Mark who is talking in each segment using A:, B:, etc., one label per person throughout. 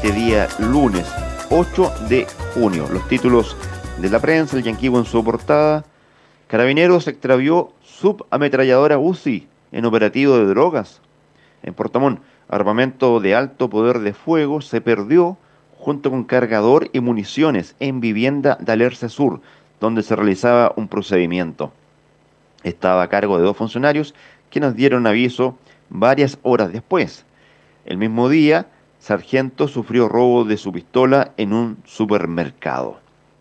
A: este día lunes 8 de junio. Los títulos de la prensa, el Yanquivo en su portada: Carabineros extravió subametralladora UCI en operativo de drogas. En Portamón, armamento de alto poder de fuego se perdió junto con cargador y municiones en vivienda de Alerce Sur, donde se realizaba un procedimiento. Estaba a cargo de dos funcionarios que nos dieron aviso varias horas después. El mismo día, sargento sufrió robo de su pistola en un supermercado.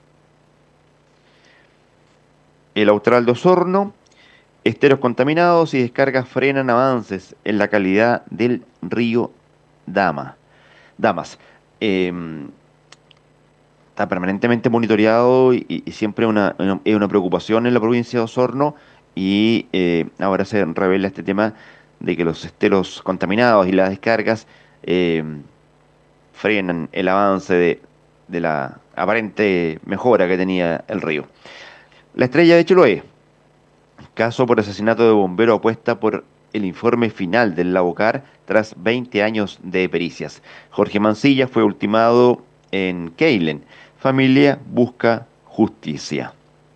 A: El Austral de Osorno: esteros contaminados y descargas frenan avances en la calidad del río Damas. Eh, Está permanentemente monitoreado y siempre es una preocupación en la provincia de Osorno, y ahora se revela este tema de que los esteros contaminados y las descargas eh, frenan el avance de la aparente mejora que tenía el río. La Estrella de Chiloé: caso por asesinato de bombero apuesta por el informe final del Laucar tras 20 años de pericias. Jorge Mancilla fue ultimado en Keilen. Familia busca justicia.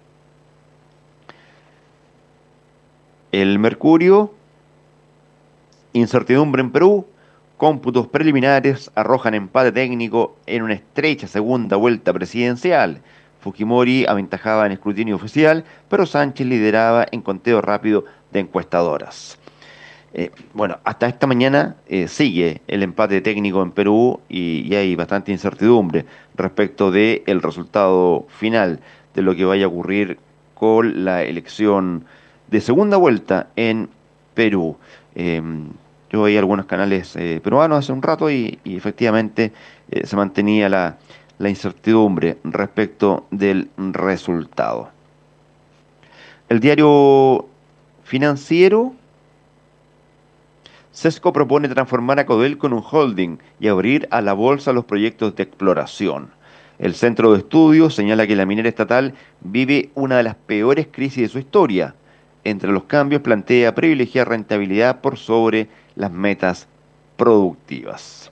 A: El Mercurio: incertidumbre en Perú. Cómputos preliminares arrojan empate técnico en una estrecha segunda vuelta presidencial. Fujimori aventajaba en escrutinio oficial, pero Sánchez lideraba en conteo rápido de encuestadoras. Bueno, hasta esta mañana sigue el empate técnico en Perú, y hay bastante incertidumbre respecto del resultado final de lo que vaya a ocurrir con la elección de segunda vuelta en Perú. Eh, yo veía algunos canales peruanos hace un rato y efectivamente se mantenía la incertidumbre respecto del resultado. El diario Financiero: Sesco propone transformar a Codelco en un holding y abrir a la bolsa los proyectos de exploración. El Centro de Estudios señala que la minera estatal vive una de las peores crisis de su historia. Entre los cambios, plantea privilegiar rentabilidad por sobre las metas productivas.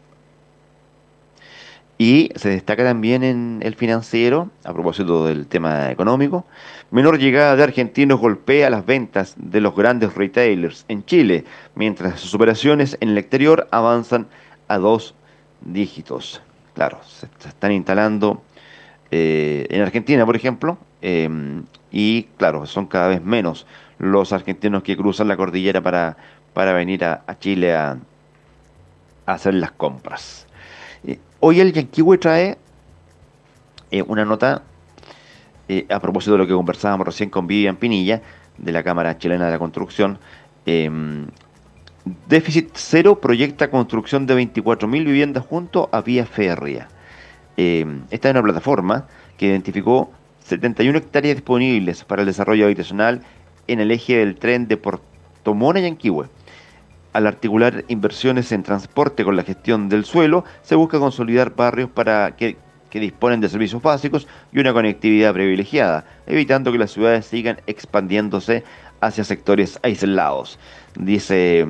A: Y se destaca también en el Financiero, a propósito del tema económico: menor llegada de argentinos golpea las ventas de los grandes retailers en Chile, mientras sus operaciones en el exterior avanzan a dos dígitos. Claro, se están instalando en Argentina, por ejemplo, y claro, son cada vez menos los argentinos que cruzan la cordillera para venir a Chile a hacer las compras. Hoy el Yanquiwe trae una nota a propósito de lo que conversábamos recién con Vivian Pinilla, de la Cámara Chilena de la Construcción. Eh, Déficit cero proyecta construcción de 24.000 viviendas junto a vía férrea. Esta es una plataforma que identificó 71 hectáreas disponibles para el desarrollo habitacional en el eje del tren de Puerto Montt a Yanquihue. Al articular inversiones en transporte con la gestión del suelo, se busca consolidar barrios que disponen de servicios básicos y una conectividad privilegiada, evitando que las ciudades sigan expandiéndose hacia sectores aislados. Dice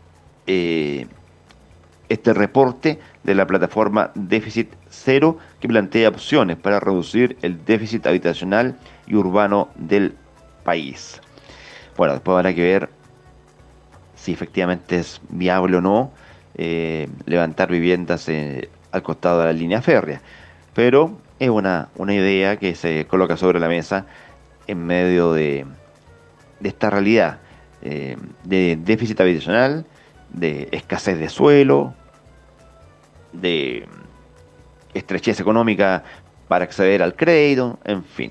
A: este reporte de la plataforma Déficit Cero, que plantea opciones para reducir el déficit habitacional y urbano del país. Bueno, después habrá que ver si efectivamente es viable o no levantar viviendas al costado de la línea férrea. Pero es una idea que se coloca sobre la mesa en medio de esta realidad de déficit habitacional, de escasez de suelo, de estrechez económica para acceder al crédito, en fin.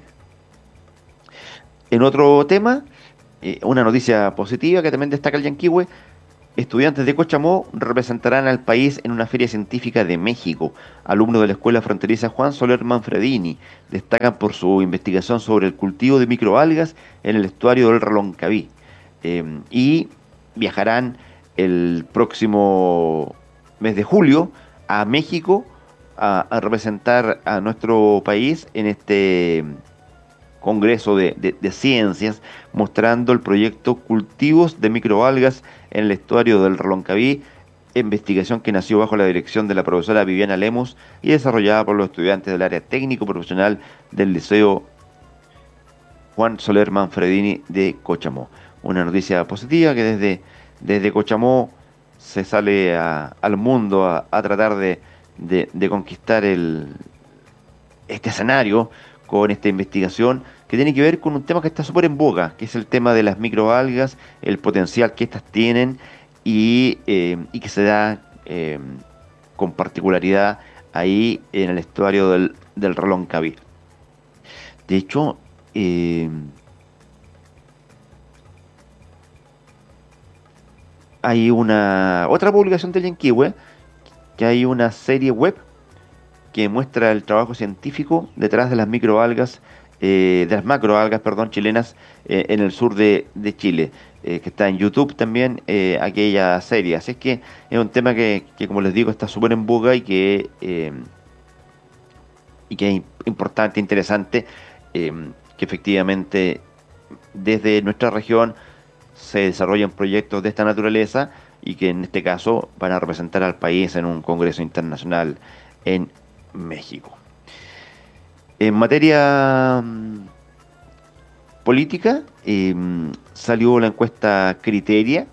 A: En otro tema, una noticia positiva que también destaca el Yanquihue: estudiantes de Cochamó representarán al país en una feria científica de México. Alumnos de la Escuela Fronteriza Juan Soler Manfredini destacan por su investigación sobre el cultivo de microalgas en el estuario del Reloncaví. Y viajarán el próximo mes de julio a México a representar a nuestro país en este Congreso de Ciencias, mostrando el proyecto Cultivos de Microalgas en el estuario del Reloncaví, investigación que nació bajo la dirección de la profesora Viviana Lemus y desarrollada por los estudiantes del área técnico profesional del Liceo Juan Soler Manfredini de Cochamó. Una noticia positiva que desde Cochamó se sale al mundo a tratar de conquistar este escenario con esta investigación que tiene que ver con un tema que está súper en boga, que es el tema de las microalgas, el potencial que éstas tienen y que se da con particularidad ahí en el estuario del Reloncaví. De hecho, eh, hay una otra publicación del Yanquihue, que hay una serie web que muestra el trabajo científico detrás de las microalgas, de las macroalgas, perdón, chilenas en el sur de Chile, que está en YouTube también aquella serie. Así es que es un tema que, como les digo, está súper en boga y que es importante, interesante, que efectivamente desde nuestra región se desarrollan proyectos de esta naturaleza y que en este caso van a representar al país en un congreso internacional en México. En materia política, salió la encuesta Criteria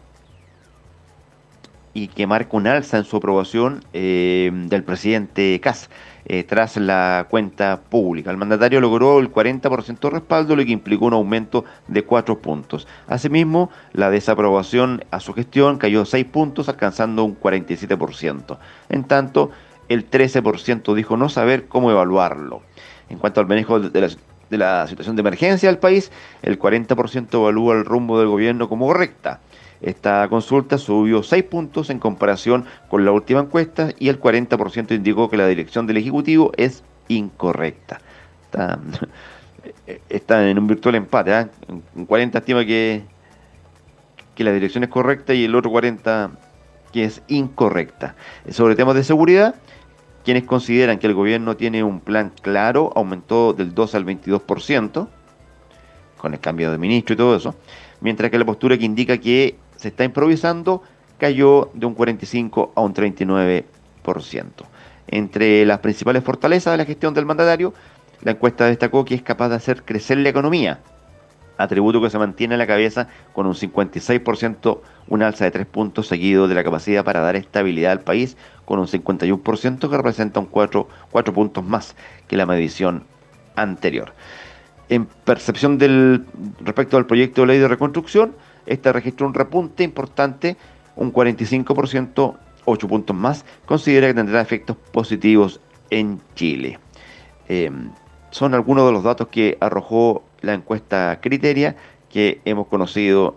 A: y que marca un alza en su aprobación del presidente Kast tras la cuenta pública. El mandatario logró el 40% de respaldo, lo que implicó un aumento de 4 puntos. Asimismo, la desaprobación a su gestión cayó 6 puntos, alcanzando un 47%. En tanto, el 13% dijo no saber cómo evaluarlo. En cuanto al manejo de la situación de emergencia del país, el 40% evalúa el rumbo del gobierno como correcta. Esta consulta subió 6 puntos en comparación con la última encuesta y el 40% indicó que la dirección del Ejecutivo es incorrecta. Está, está en un virtual empate, ¿eh? Un 40 estima que la dirección es correcta y el otro 40 que es incorrecta. Sobre temas de seguridad, quienes consideran que el gobierno tiene un plan claro aumentó del 12 al 22%, con el cambio de ministro y todo eso, mientras que la postura que indica que se está improvisando cayó de un 45 a un 39%. Entre las principales fortalezas de la gestión del mandatario, la encuesta destacó que es capaz de hacer crecer la economía, atributo que se mantiene a la cabeza con un 56%, un alza de 3 puntos seguido de la capacidad para dar estabilidad al país con un 51% que representa un 4 puntos más que la medición anterior. En percepción respecto al proyecto de ley de reconstrucción, esta registró un repunte importante, un 45%, 8 puntos más, considera que tendrá efectos positivos en Chile. Eh, Son algunos de los datos que arrojó la encuesta Criteria que hemos conocido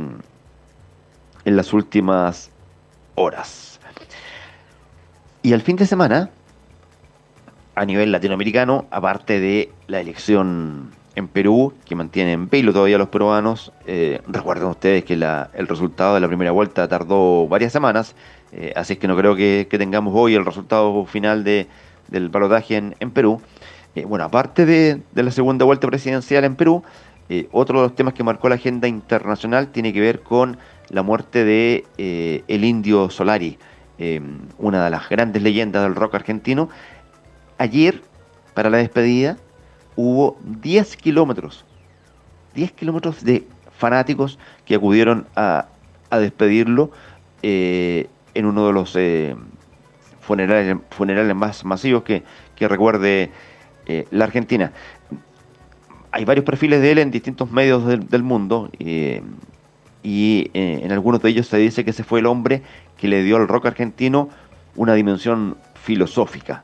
A: en las últimas horas. Y al fin de semana, a nivel latinoamericano, aparte de la elección en Perú, que mantiene en vilo todavía los peruanos, recuerden ustedes que el resultado de la primera vuelta tardó varias semanas, así es que no creo que tengamos hoy el resultado final del balotaje en Perú. Bueno, aparte de la segunda vuelta presidencial en Perú, otro de los temas que marcó la agenda internacional tiene que ver con la muerte de el Indio Solari, una de las grandes leyendas del rock argentino. Ayer, para la despedida, hubo 10 kilómetros de fanáticos que acudieron a despedirlo en uno de los funerales más masivos que recuerde la Argentina. Hay varios perfiles de él en distintos medios del mundo y en algunos de ellos se dice que ese fue el hombre que le dio al rock argentino una dimensión filosófica.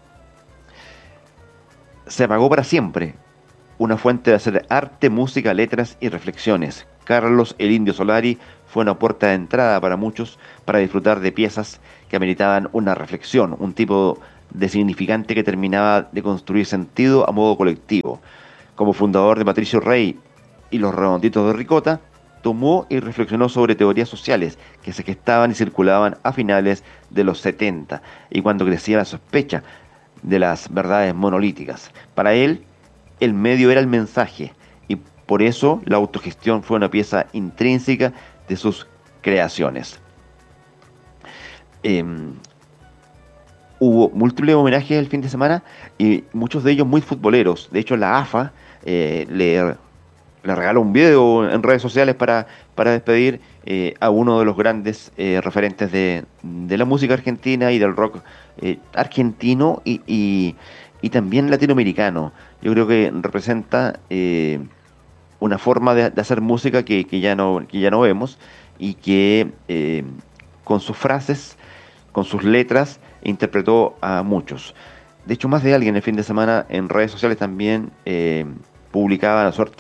A: Se apagó para siempre, una fuente de hacer arte, música, letras y reflexiones. Carlos el Indio Solari fue una puerta de entrada para muchos para disfrutar de piezas que ameritaban una reflexión, un tipo de significante que terminaba de construir sentido a modo colectivo. Como fundador de Patricio Rey y Los Redonditos de Ricota, tomó y reflexionó sobre teorías sociales que se gestaban y circulaban a finales de los 70 y cuando crecía la sospecha de las verdades monolíticas. Para él, el medio era el mensaje y por eso la autogestión fue una pieza intrínseca de sus creaciones. em, hubo múltiples homenajes el fin de semana y muchos de ellos muy futboleros. De hecho, la AFA le regaló un video en redes sociales para despedir a uno de los grandes referentes de la música argentina y del rock argentino y también latinoamericano. Yo creo que representa una forma de hacer música que ya no vemos y que con sus frases, con sus letras, interpretó a muchos. De hecho, más de alguien el fin de semana en redes sociales también publicaba una suerte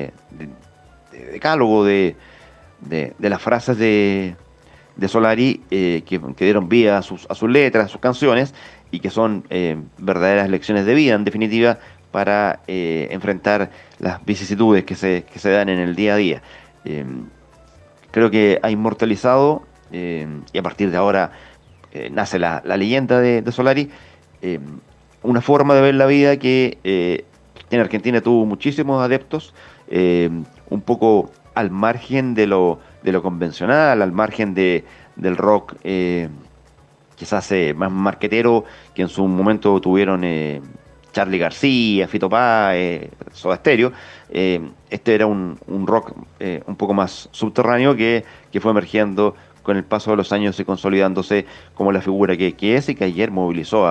A: de decálogo de las frases de Solari que dieron vida a sus letras, a sus canciones, y que son verdaderas lecciones de vida, en definitiva, para enfrentar las vicisitudes que se dan en el día a día. Eh, Creo que ha inmortalizado, y a partir de ahora nace la leyenda de Solari, eh, una forma de ver la vida que en Argentina tuvo muchísimos adeptos, un poco al margen de lo convencional, al margen del rock quizás más marquetero que en su momento tuvieron Charly García, Fito Páez, Soda Stereo. Este era un rock un poco más subterráneo que fue emergiendo con el paso de los años y consolidándose como la figura que es y que ayer movilizó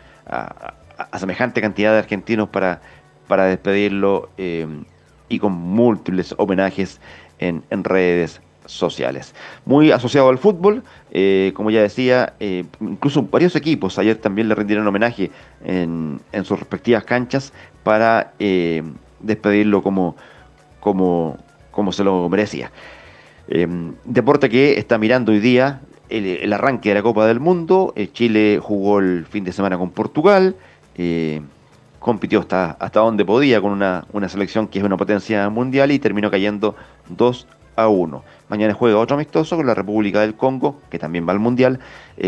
A: a semejante cantidad de argentinos para despedirlo y con múltiples homenajes en redes sociales. Muy asociado al fútbol, como ya decía, incluso varios equipos ayer también le rindieron homenaje en sus respectivas canchas para despedirlo como se lo merecía. Deporte que está mirando hoy día el arranque de la Copa del Mundo. Chile jugó el fin de semana con Portugal. eh, Compitió hasta donde podía con una selección que es una potencia mundial y terminó cayendo 2-1. Mañana juega otro amistoso con la República del Congo, que también va al mundial,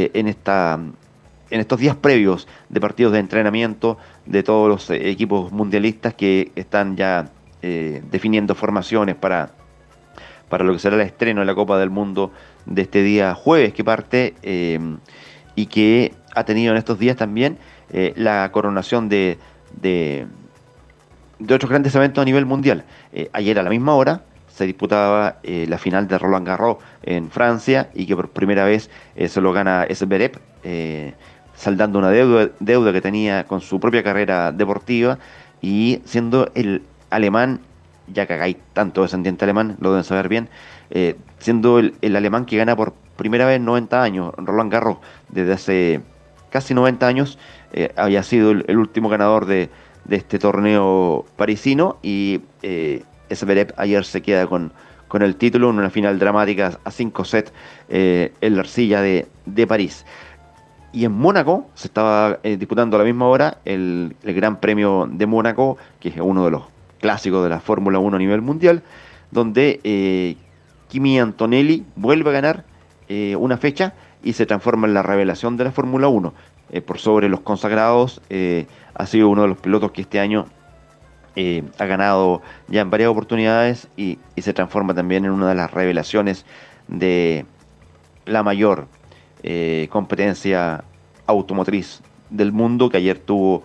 A: en estos días previos de partidos de entrenamiento de todos los equipos mundialistas que están ya definiendo formaciones para lo que será el estreno de la Copa del Mundo de este día jueves que parte y que ha tenido en estos días también la coronación de, de otros grandes eventos a nivel mundial. Ayer a la misma hora se disputaba la final de Roland Garros en Francia y que por primera vez se lo gana Zverev, saldando una deuda que tenía con su propia carrera deportiva y siendo el alemán, ya que acá hay tanto descendiente alemán, lo deben saber bien, siendo el alemán que gana por primera vez en 90 años Roland Garros desde hace casi 90 años, había sido el último ganador de este torneo parisino y Zverev ayer se queda con el título en una final dramática a 5 sets en la arcilla de París. Y en Mónaco se estaba disputando a la misma hora el Gran Premio de Mónaco, que es uno de los clásicos de la Fórmula 1 a nivel mundial, donde Kimi Antonelli vuelve a ganar una fecha y se transforma en la revelación de la Fórmula 1. Por sobre los consagrados, ha sido uno de los pilotos que este año ha ganado ya en varias oportunidades y se transforma también en una de las revelaciones de la mayor competencia automotriz del mundo que ayer tuvo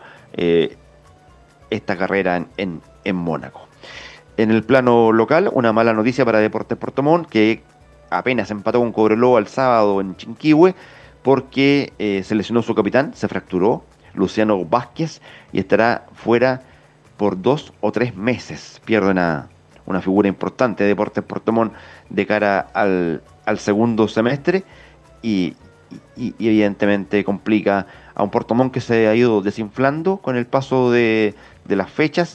A: esta carrera en Mónaco. En el plano local, una mala noticia para Deportes Puerto Montt, que apenas empató con Cobreloa el sábado en Chinquihue, porque se lesionó su capitán, se fracturó, Luciano Vázquez, y estará fuera por 2 o 3 meses. Pierde una figura importante de Deportes Puerto Montt de cara al segundo semestre y evidentemente complica a un Puerto Montt que se ha ido desinflando con el paso de las fechas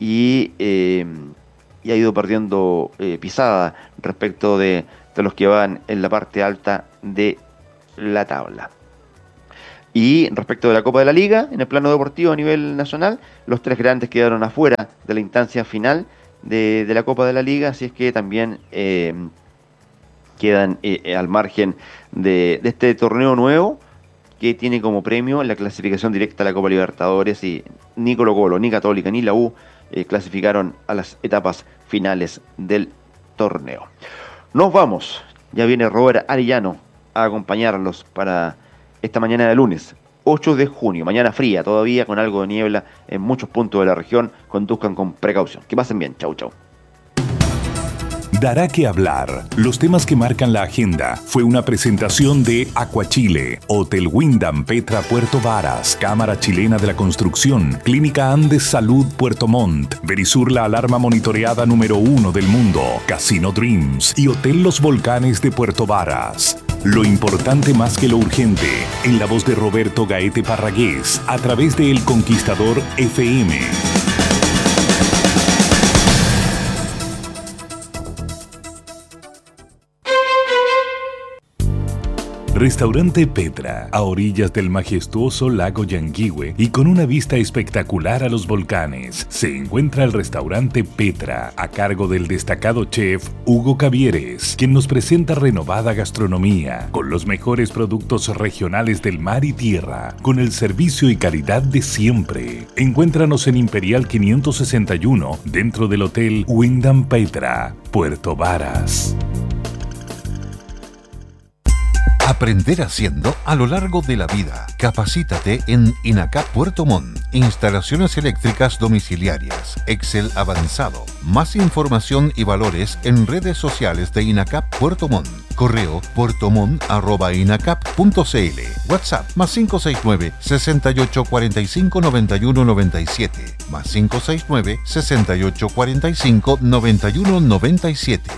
A: y ha ido perdiendo pisada respecto de los que van en la parte alta de la tabla. Y respecto de la Copa de la Liga, en el plano deportivo a nivel nacional, los 3 grandes quedaron afuera de la instancia final de la Copa de la Liga, así es que también quedan al margen de este torneo nuevo que tiene como premio la clasificación directa a la Copa Libertadores y ni Colo-Colo, ni Católica, ni la U clasificaron a las etapas finales del torneo. Nos vamos, ya viene Robert Arellano a acompañarlos para esta mañana de lunes, 8 de junio, mañana fría todavía, con algo de niebla en muchos puntos de la región. Conduzcan con precaución. Que pasen bien. Chau, chau.
B: Dará que hablar. Los temas que marcan la agenda fue una presentación de Aquachile, Hotel Wyndham Petra Puerto Varas, Cámara Chilena de la Construcción, Clínica Andes Salud Puerto Montt, Verisur, la alarma monitoreada número 1 del mundo, Casino Dreams y Hotel Los Volcanes de Puerto Varas. Lo importante más que lo urgente, en la voz de Roberto Gaete Parragués, a través de El Conquistador FM. Restaurante Petra, a orillas del majestuoso lago Yanguihue y con una vista espectacular a los volcanes, se encuentra el restaurante Petra, a cargo del destacado chef Hugo Cavieres, quien nos presenta renovada gastronomía, con los mejores productos regionales del mar y tierra, con el servicio y calidad de siempre. Encuéntranos en Imperial 561, dentro del Hotel Wyndham Petra, Puerto Varas.
C: Aprender haciendo a lo largo de la vida. Capacítate en INACAP Puerto Montt. Instalaciones eléctricas domiciliarias. Excel avanzado. Más información y valores en redes sociales de INACAP Puerto Montt. Correo puertomont@inacap.cl. WhatsApp +569 68 45 91 97. +569 68 45 91 97.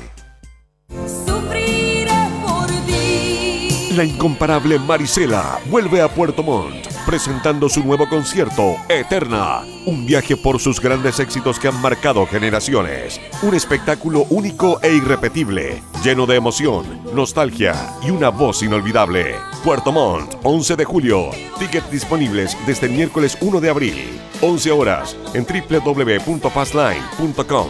D: La incomparable Marisela vuelve a Puerto Montt, presentando su nuevo concierto, Eterna. Un viaje por sus grandes éxitos que han marcado generaciones. Un espectáculo único e irrepetible, lleno de emoción, nostalgia y una voz inolvidable. Puerto Montt, 11 de julio. Tickets disponibles desde el miércoles 1 de abril. 11 horas en www.passline.com.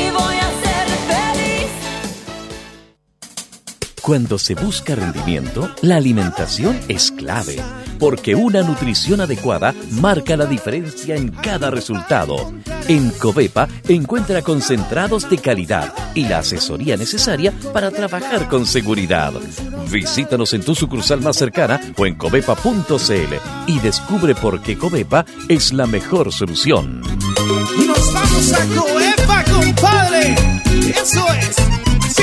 E: Cuando se busca rendimiento, la alimentación es clave, porque una nutrición adecuada marca la diferencia en cada resultado. En Covepa encuentra concentrados de calidad y la asesoría necesaria para trabajar con seguridad. Visítanos en tu sucursal más cercana o en covepa.cl y descubre por qué Covepa es la mejor solución.
F: ¡Nos vamos a Covepa, compadre! ¡Eso es! ¡Sí!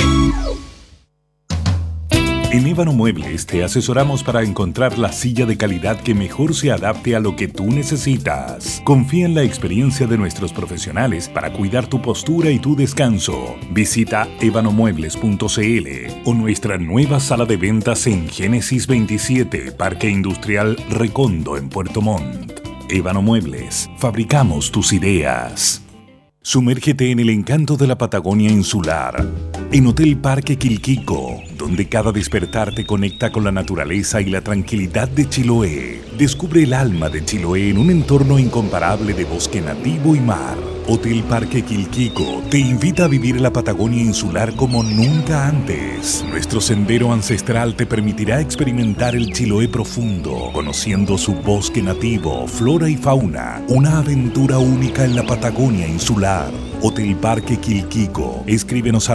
B: En Ébano Muebles te asesoramos para encontrar la silla de calidad que mejor se adapte a lo que tú necesitas. Confía en la experiencia de nuestros profesionales para cuidar tu postura y tu descanso. Visita ebanomuebles.cl o nuestra nueva sala de ventas en Génesis 27, Parque Industrial Recondo en Puerto Montt. Ébano Muebles, fabricamos tus ideas. Sumérgete en el encanto de la Patagonia insular, en Hotel Parque Quilquico, donde cada despertar te conecta con la naturaleza y la tranquilidad de Chiloé. Descubre el alma de Chiloé en un entorno incomparable de bosque nativo y mar. Hotel Parque Quilquico te invita a vivir la Patagonia insular como nunca antes. Nuestro sendero ancestral te permitirá experimentar el Chiloé profundo, conociendo su bosque nativo, flora y fauna. Una aventura única en la Patagonia insular. Hotel Parque Quilquico. Escríbenos a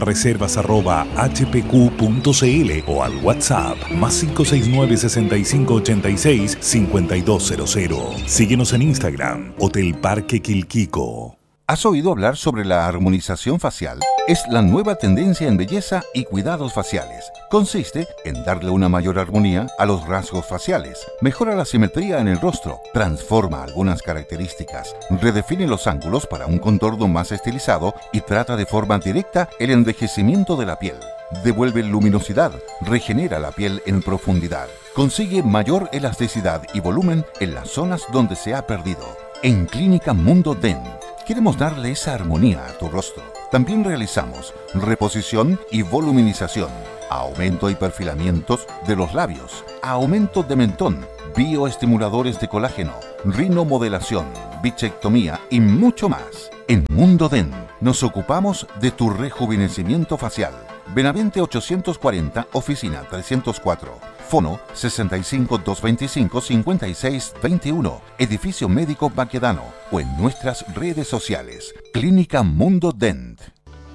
B: reservas@hpq.cl o al WhatsApp +569 65 86 5200. Síguenos en Instagram, Hotel Parque Quilquico.
C: ¿Has oído hablar sobre la armonización facial? Es la nueva tendencia en belleza y cuidados faciales. Consiste en darle una mayor armonía a los rasgos faciales, mejora la simetría en el rostro, transforma algunas características, redefine los ángulos para un contorno más estilizado y trata de forma directa el envejecimiento de la piel. Devuelve luminosidad, regenera la piel en profundidad, consigue mayor elasticidad y volumen en las zonas donde se ha perdido. En Clínica Mundo Dent, queremos darle esa armonía a tu rostro. También realizamos reposición y voluminización, aumento y perfilamientos de los labios, aumento de mentón, bioestimuladores de colágeno, rinomodelación, bichectomía y mucho más. En Mundo Dent nos ocupamos de tu rejuvenecimiento facial. Benavente 840, oficina 304. Fono 65 225 56 21. Edificio Médico Baquedano o en nuestras redes sociales. Clínica Mundo Dent.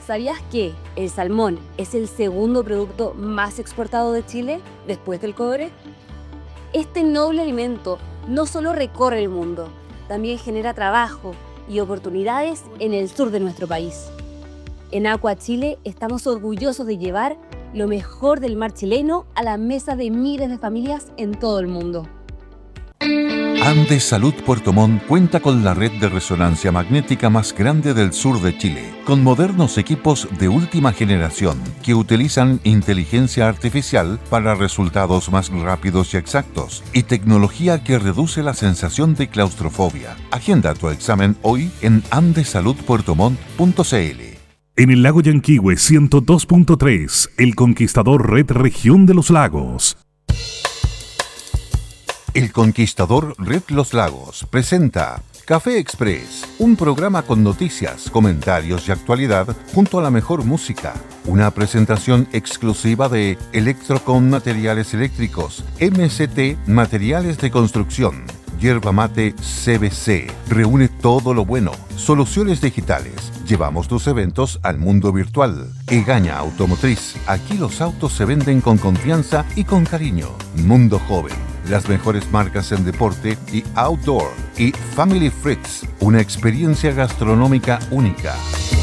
G: ¿Sabías que el salmón es el segundo producto más exportado de Chile después del cobre? Este noble alimento no solo recorre el mundo, también genera trabajo y oportunidades en el sur de nuestro país. En Aqua Chile estamos orgullosos de llevar lo mejor del mar chileno a la mesa de miles de familias en todo el mundo.
C: Andes Salud Puerto Montt cuenta con la red de resonancia magnética más grande del sur de Chile, con modernos equipos de última generación que utilizan inteligencia artificial para resultados más rápidos y exactos y tecnología que reduce la sensación de claustrofobia. Agenda tu examen hoy en andesaludpuertomont.cl.
B: En el lago Yanquihue 102.3, El Conquistador Red Región de los Lagos.
C: El Conquistador Red Los Lagos presenta Café Express, un programa con noticias, comentarios y actualidad junto a la mejor música. Una presentación exclusiva de Electrocon Materiales Eléctricos, MST Materiales de Construcción, Yerba Mate CBC. Reúne todo lo bueno. Soluciones digitales. Llevamos tus eventos al mundo virtual. Egaña Automotriz. Aquí los autos se venden con confianza y con cariño. Mundo Joven. Las mejores marcas en deporte y outdoor. Y Family Fritz. Una experiencia gastronómica única.